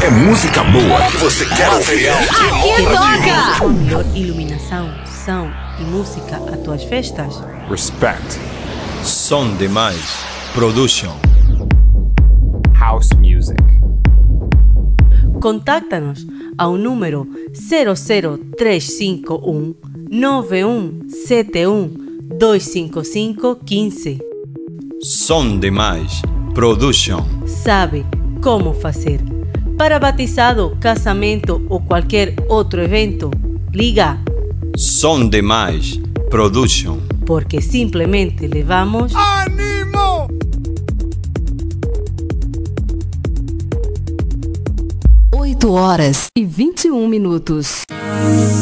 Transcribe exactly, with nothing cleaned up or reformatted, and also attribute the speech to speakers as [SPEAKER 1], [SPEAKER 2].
[SPEAKER 1] É música boa que você quer ouvir.
[SPEAKER 2] Aqui toca!
[SPEAKER 3] Com a melhor iluminação, som e música às tuas festas.
[SPEAKER 4] Respect.
[SPEAKER 5] Som demais. Production.
[SPEAKER 4] House music.
[SPEAKER 3] Contacta-nos ao número zero zero três cinco um nove um sete um dois cinco cinco um cinco.
[SPEAKER 5] Som demais. Production.
[SPEAKER 3] Sabe como fazer. Para batizado, casamento ou qualquer outro evento, liga.
[SPEAKER 5] Som demais. Production.
[SPEAKER 3] Porque simplesmente levamos...
[SPEAKER 1] ¡Ánimo!
[SPEAKER 2] oito horas e vinte e um minutos.